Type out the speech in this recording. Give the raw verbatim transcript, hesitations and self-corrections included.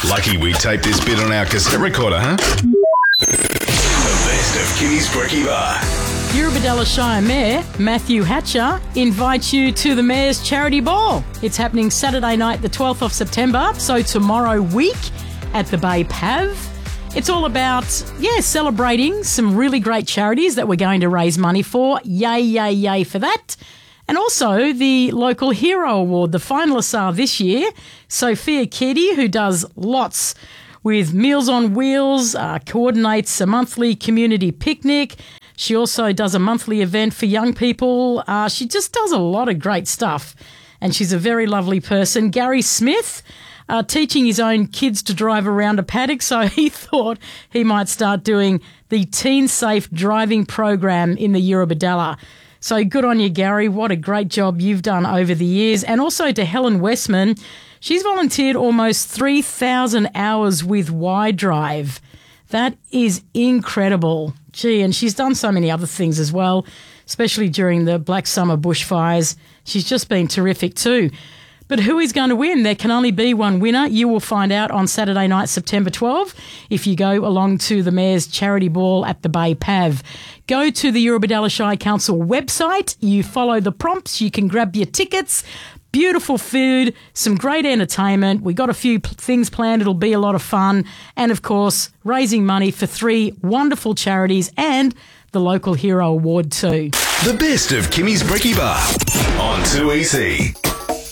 Lucky we taped this bit on our cassette recorder, huh? The best of Kimmy's Brekkie Bar. Eurobodalla Shire Mayor Matthew Hatcher invites you to the Mayor's Charity Ball. It's happening Saturday night, the twelfth of September, so tomorrow week at the Bay Pav. It's all about, yeah, celebrating some really great charities that we're going to raise money for. Yay, yay, yay for that. And also the Local Hero Award. The finalists are this year Sophia Keddie, who does lots with Meals on Wheels, uh, coordinates a monthly community picnic. She also does a monthly event for young people. Uh, she just does a lot of great stuff. And she's a very lovely person. Gary Smith, uh, teaching his own kids to drive around a paddock, so he thought he might start doing the Teen Safe driving program in the Eurobodalla. So good on you, Gary. What a great job you've done over the years. And also to Helen Westman. She's volunteered almost three thousand hours with Y-Drive. That is incredible. Gee, and she's done so many other things as well, especially during the Black Summer bushfires. She's just been terrific too. But who is going to win? There can only be one winner. You will find out on Saturday night, September twelfth, if you go along to the Mayor's Charity Ball at the Bay Pav. Go to the Eurobodalla Shire Council website. You follow the prompts. You can grab your tickets. Beautiful food, some great entertainment. We got a few p- things planned. It'll be a lot of fun. And, of course, raising money for three wonderful charities and the Local Hero Award too. The best of Kimmy's Brekkie Bar on two E C.